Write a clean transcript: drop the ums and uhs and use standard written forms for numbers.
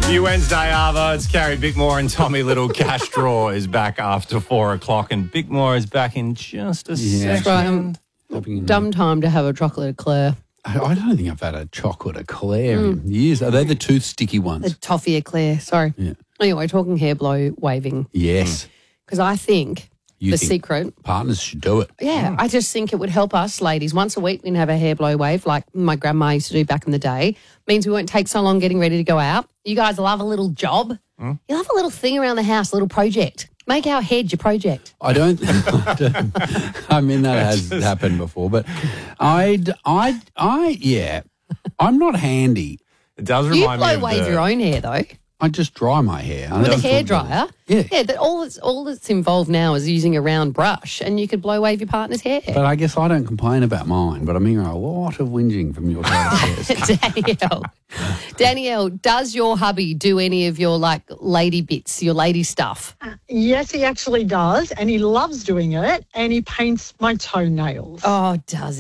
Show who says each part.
Speaker 1: New Wednesday, Arvo. It's Carrie Bickmore and Tommy Little. Cash Draw is back after 4 o'clock, and Bickmore is back in just a second.
Speaker 2: Dumb time to have a chocolate eclair.
Speaker 3: I don't think I've had a chocolate eclair in years. Are they the tooth sticky ones?
Speaker 2: A toffee eclair, sorry.
Speaker 3: Yeah.
Speaker 2: Anyway, talking hair blow waving.
Speaker 3: Yes.
Speaker 2: Because I think the secret...
Speaker 3: Partners should do it.
Speaker 2: Yeah, I just think it would help us ladies. Once a week we can have a hair blow wave like my grandma used to do back in the day. Means we won't take so long getting ready to go out. You guys love a little job. You'll have a little thing around the house, a little project. Make our head your project.
Speaker 3: I mean, that has happened before, but I'm not handy.
Speaker 1: It does
Speaker 2: You
Speaker 1: remind me
Speaker 2: blow
Speaker 1: of
Speaker 2: wave your own hair though.
Speaker 3: I just dry my hair.
Speaker 2: With a hairdryer?
Speaker 3: Yeah.
Speaker 2: All that's involved now is using a round brush and you could blow wave your partner's hair.
Speaker 3: But I guess I don't complain about mine, but I'm hearing a lot of whinging from your side.
Speaker 2: Danielle, does your hubby do any of your lady bits, your lady stuff?
Speaker 4: Yes, he actually does, and he loves doing it, and he paints my toenails.
Speaker 2: Oh, does